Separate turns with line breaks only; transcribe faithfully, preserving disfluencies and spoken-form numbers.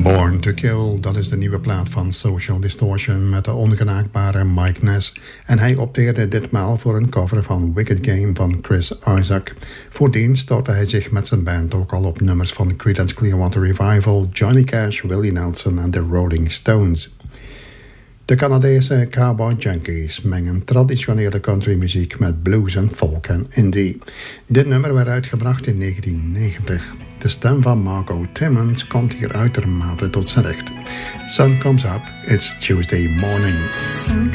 Born to Kill, dat is de nieuwe plaat van Social Distortion met de ongenaakbare Mike Ness. En hij opteerde ditmaal voor een cover van Wicked Game van Chris Isaak. Voordien stortte hij zich met zijn band ook al op nummers van Creedence Clearwater Revival, Johnny Cash, Willie Nelson en de Rolling Stones. De Canadese Cowboy Junkies mengen traditionele countrymuziek met blues en folk en indie. Dit nummer werd uitgebracht in negentien negentig. De stem van Margo Timmons komt hier uitermate tot zijn recht. Sun comes up, it's Tuesday morning.